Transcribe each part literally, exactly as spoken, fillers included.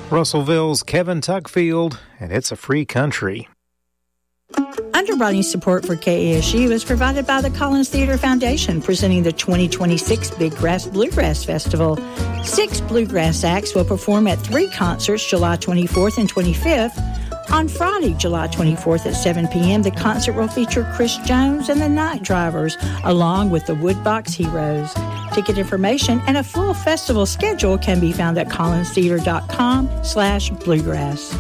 Russellville's Kevin Tuckfield, and it's a free country. Underwriting support for K A S U is provided by the Collins Theater Foundation, presenting the twenty twenty-six Big Grass Bluegrass Festival. Six bluegrass acts will perform at three concerts, July twenty-fourth and twenty-fifth. On Friday, July twenty-fourth at seven p.m., the concert will feature Chris Jones and the Night Drivers, along with the Woodbox Heroes. Ticket information and a full festival schedule can be found at collinstheater.com slash bluegrass.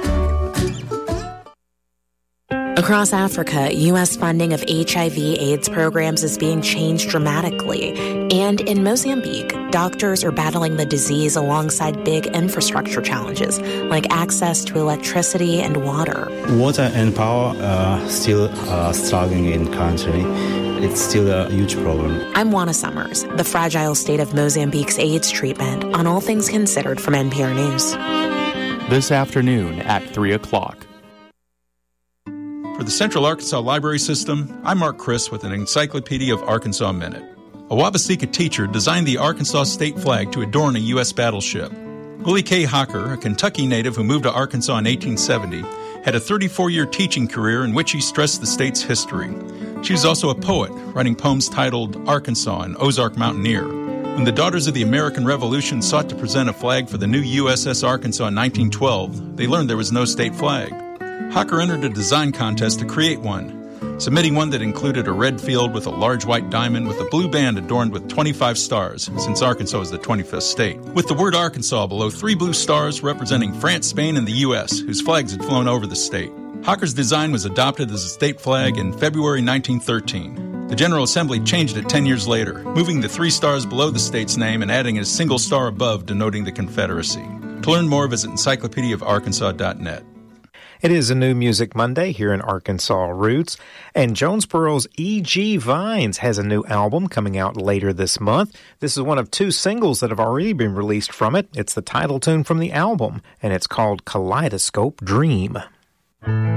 Across Africa, U S funding of H I V AIDS programs is being changed dramatically. And in Mozambique, doctors are battling the disease alongside big infrastructure challenges, like access to electricity and water. Water and power are still uh, struggling in the country. It's still a huge problem. I'm Juana Summers, the fragile state of Mozambique's AIDS treatment, on All Things Considered from N P R News. This afternoon at three o'clock. For the Central Arkansas Library System, I'm Mark Chris with an Encyclopedia of Arkansas Minute. A Wabaseka teacher designed the Arkansas state flag to adorn a U S battleship. Willie K. Hocker, a Kentucky native who moved to Arkansas in eighteen seventy, had a thirty-four-year teaching career in which he stressed the state's history. She was also a poet, writing poems titled Arkansas and Ozark Mountaineer. When the Daughters of the American Revolution sought to present a flag for the new U S S Arkansas in nineteen twelve, they learned there was no state flag. Hocker entered a design contest to create one, submitting one that included a red field with a large white diamond with a blue band adorned with twenty-five stars, since Arkansas is the twenty-fifth state, with the word Arkansas below three blue stars representing France, Spain, and the U S, whose flags had flown over the state. Hocker's design was adopted as a state flag in February nineteen thirteen. The General Assembly changed it ten years later, moving the three stars below the state's name and adding a single star above denoting the Confederacy. To learn more, visit encyclopedia of arkansas dot net. It is a new Music Monday here in Arkansas Roots, and Jonesboro's E G. Vines has a new album coming out later this month. This is one of two singles that have already been released from it. It's the title tune from the album, and it's called Kaleidoscope Dream.